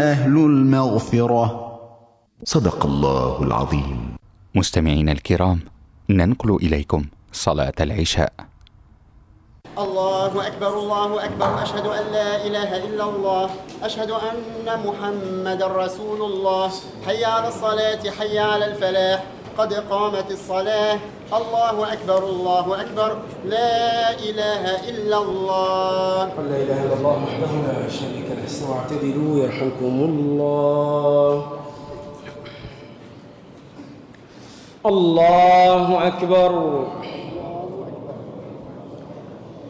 أهل المغفرة. صدق الله العظيم. مستمعين الكرام، ننقل إليكم صلاة العشاء. الله أكبر الله أكبر، أشهد أن لا إله إلا الله، أشهد أن محمدا رسول الله، حي على الصلاة حي على الفلاح، قد قامت الصلاة، الله أكبر الله أكبر، لا إله إلا الله. لا إله إلا الله وحده لا شريك له. استووا واعتدلوا يرحمكم الله. الله أكبر.